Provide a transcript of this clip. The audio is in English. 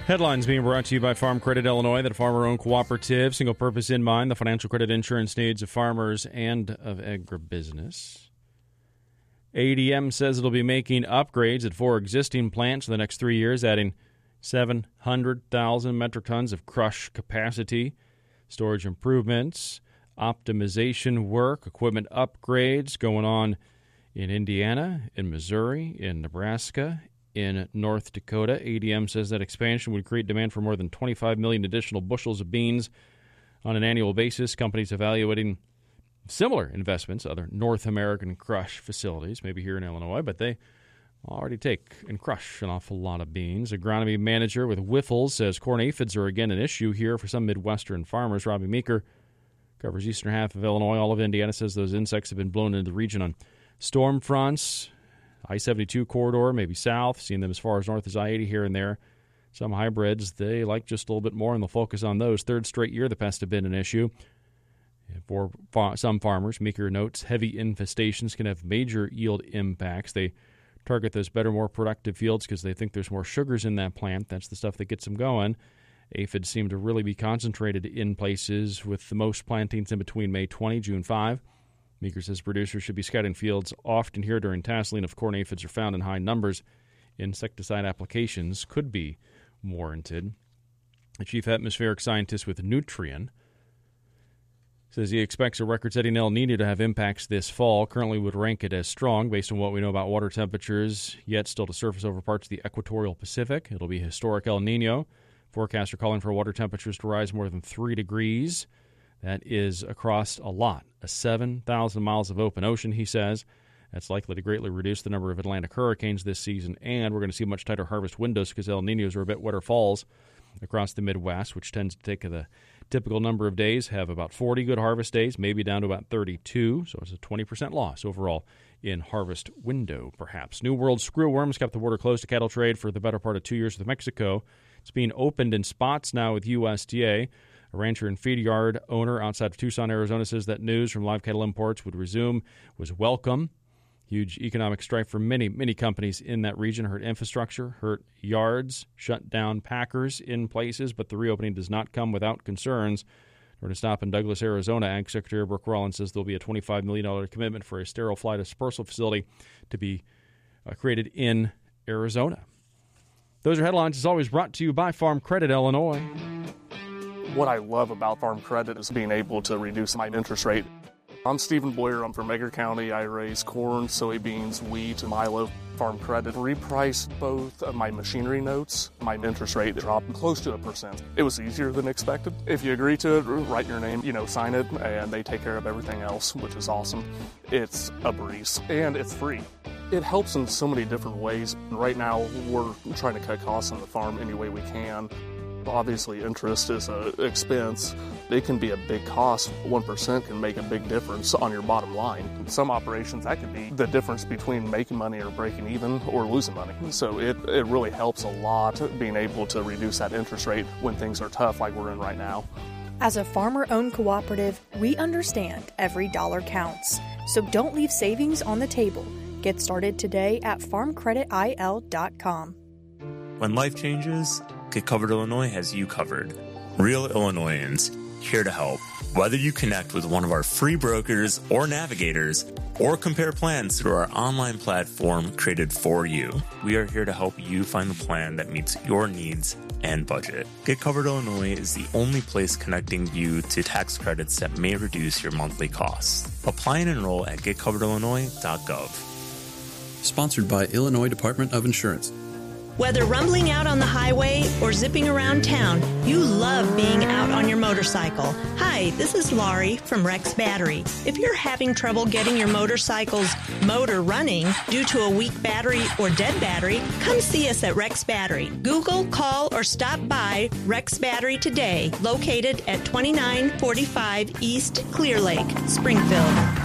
Headlines being brought to you by Farm Credit Illinois, that farmer-owned cooperative, single purpose in mind, the financial credit insurance needs of farmers and of agribusiness. ADM says it'll be making upgrades at 4 existing plants in the next 3 years, adding 700,000 metric tons of crush capacity, storage improvements, optimization work, equipment upgrades going on in Indiana, in Missouri, in Nebraska, in North Dakota. ADM says that expansion would create demand for more than 25 million additional bushels of beans on an annual basis. Companies evaluating similar investments, other North American crush facilities, maybe here in Illinois, but they already take and crush an awful lot of beans. Agronomy manager with Wyffels says corn aphids are again an issue here for some Midwestern farmers. Robbie Meeker covers eastern half of Illinois. All of Indiana says those insects have been blown into the region on storm fronts. I-72 corridor, maybe south, seeing them as far as north as I-80 here and there. Some hybrids, they like just a little bit more, and they'll focus on those. Third straight year, the pests have been an issue. For some farmers, Meeker notes, heavy infestations can have major yield impacts. They target those better, more productive fields because they think there's more sugars in that plant. That's the stuff that gets them going. Aphids seem to really be concentrated in places with the most plantings in between May 20, June 5. Meeker says producers should be scouting fields often here during tasseling. If corn aphids are found in high numbers, insecticide applications could be warranted. The chief atmospheric scientist with Nutrien says he expects a record-setting El Nino to have impacts this fall. Currently would rank it as strong based on what we know about water temperatures, yet still to surface over parts of the equatorial Pacific. It'll be historic El Nino. Forecasts are calling for water temperatures to rise more than 3 degrees. That is across a lot, 7,000 miles of open ocean, he says. That's likely to greatly reduce the number of Atlantic hurricanes this season, and we're going to see much tighter harvest windows because El Ninos are a bit wetter falls across the Midwest, which tends to take the typical number of days, have about 40 good harvest days, maybe down to about 32, so it's a 20% loss overall in harvest window, perhaps. New World screwworms kept the border closed to cattle trade for the better part of 2 years with Mexico. It's being opened in spots now with USDA. A rancher and feed yard owner outside of Tucson, Arizona, says that news from live cattle imports would resume was welcome. Huge economic strife for many, many companies in that region. Hurt infrastructure, hurt yards, shut down packers in places, but the reopening does not come without concerns. We're going to stop in Douglas, Arizona. Ag Secretary Brooke Rollins says there'll be a $25 million commitment for a sterile fly dispersal facility to be created in Arizona. Those are headlines, as always, brought to you by Farm Credit Illinois. What I love about Farm Credit is being able to reduce my interest rate. I'm Stephen Boyer. I'm from Edgar County. I raise corn, soybeans, wheat, and milo. Farm Credit repriced both of my machinery notes. My interest rate dropped close to 1%. It was easier than expected. If you agree to it, write your name, sign it, and they take care of everything else, which is awesome. It's a breeze, and it's free. It helps in so many different ways. Right now, we're trying to cut costs on the farm any way we can. Obviously, interest is an expense. It can be a big cost. 1% can make a big difference on your bottom line. In some operations, that could be the difference between making money or breaking even or losing money. So it really helps a lot being able to reduce that interest rate when things are tough like we're in right now. As a farmer-owned cooperative, we understand every dollar counts. So don't leave savings on the table. Get started today at farmcreditil.com. When life changes, Get Covered Illinois has you covered. Real Illinoisans, here to help. Whether you connect with one of our free brokers or navigators, or compare plans through our online platform created for you, we are here to help you find the plan that meets your needs and budget. Get Covered Illinois is the only place connecting you to tax credits that may reduce your monthly costs. Apply and enroll at getcoveredillinois.gov. Sponsored by Illinois Department of Insurance. Whether rumbling out on the highway or zipping around town, you love being out on your motorcycle. Hi, this is Laurie from Rex Battery. If you're having trouble getting your motorcycle's motor running due to a weak battery or dead battery, come see us at Rex Battery. Google, call, or stop by Rex Battery today, located at 2945 East Clear Lake, Springfield.